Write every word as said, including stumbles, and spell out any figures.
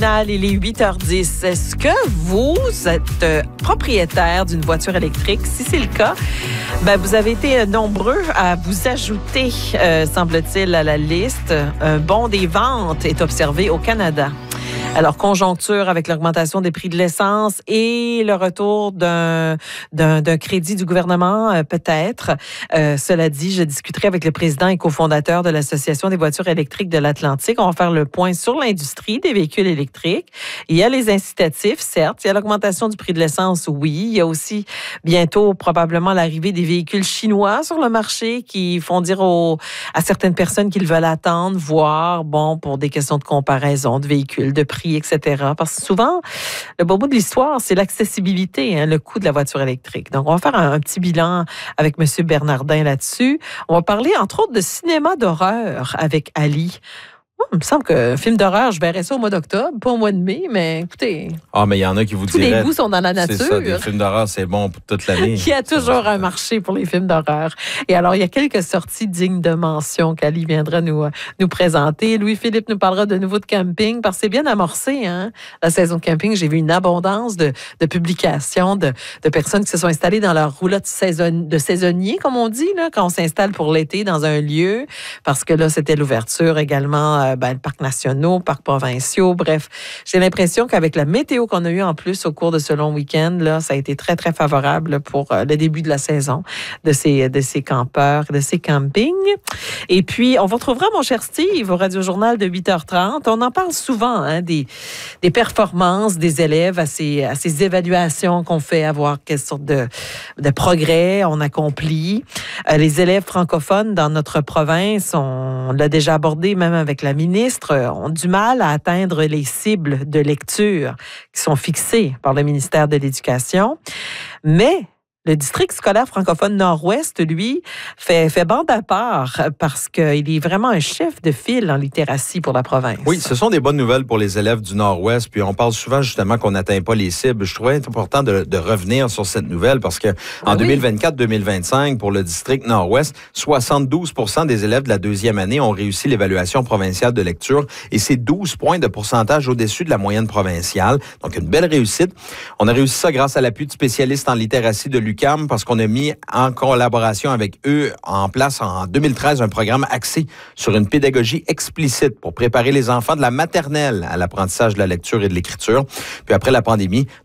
Il est huit heures dix. Est-ce que vous êtes euh, propriétaire d'une voiture électrique? Si c'est le cas, ben, vous avez été nombreux à vous ajouter, euh, semble-t-il, à la liste. Un bond des ventes est observé au Canada. Alors, conjoncture avec l'augmentation des prix de l'essence et le retour d'un, d'un, d'un crédit du gouvernement, euh, peut-être. Euh, cela dit, je discuterai avec le président et cofondateur de l'Association des voitures électriques de l'Atlantique. On va faire le point sur l'industrie des véhicules électriques. Il y a les incitatifs, certes. Il y a l'augmentation du prix de l'essence, oui. Il y a aussi bientôt probablement l'arrivée des véhicules chinois sur le marché qui font dire aux, à certaines personnes qu'ils veulent attendre, voir, bon, pour des questions de comparaison de véhicules, de prix, et cetera. Parce que souvent, le beau bout de l'histoire, c'est l'accessibilité, hein, le coût de la voiture électrique. Donc, on va faire un, un petit bilan avec M. Bernardin là-dessus. On va parler, entre autres, de cinéma d'horreur avec Ali. Oh, il me semble qu'un film d'horreur, je verrais ça au mois d'octobre, pas au mois de mai, mais écoutez... Ah, mais il y en a qui vous tous diraient... les goûts sont dans la nature. C'est ça, des films d'horreur, c'est bon pour toute l'année. Il y a toujours un marché pour les films d'horreur. Et alors, il y a quelques sorties dignes de mention qu'Ali viendra nous, nous présenter. Louis-Philippe nous parlera de nouveau de camping, parce que c'est bien amorcé, hein, la saison de camping. J'ai vu une abondance de, de publications de, de personnes qui se sont installées dans leur roulotte saison, de saisonnier, comme on dit, là, quand on s'installe pour l'été dans un lieu, parce que là, c'était l'ouverture également, euh, ben, le parc nationaux, parcs provinciaux, bref. J'ai l'impression qu'avec la météo qu'on a eue en plus au cours de ce long week-end, là, ça a été très, très favorable pour euh, le début de la saison de ces, de ces campeurs, de ces campings. Et puis, on vous retrouvera, mon cher Steve, au Radio-Journal de huit heures trente. On en parle souvent, hein, des, des performances des élèves à ces, à ces évaluations qu'on fait, à voir quelle sorte de, de progrès on accomplit. Euh, les élèves francophones dans notre province, on l'a déjà abordé même avec la ministre, ont du mal à atteindre les cibles de lecture qui sont fixées par le ministère de l'Éducation. Mais le district scolaire francophone Nord-Ouest, lui, fait, fait bande à part parce qu'il est vraiment un chef de file en littératie pour la province. Oui, ce sont des bonnes nouvelles pour les élèves du Nord-Ouest. Puis on parle souvent justement qu'on n'atteint pas les cibles. Je trouvais important de, de revenir sur cette nouvelle parce que en oui. deux mille vingt-quatre deux mille vingt-cinq, pour le district Nord-Ouest, soixante-douze pour cent des élèves de la deuxième année ont réussi l'évaluation provinciale de lecture et c'est douze points de pourcentage au-dessus de la moyenne provinciale. Donc une belle réussite. On a réussi ça grâce à l'appui de spécialistes en littératie de l'U Q A M parce qu'on a mis en collaboration avec eux en place en deux mille treize un programme axé sur une pédagogie explicite pour préparer les enfants de la maternelle à l'apprentissage de la lecture et de l'écriture. Puis après la pandémie,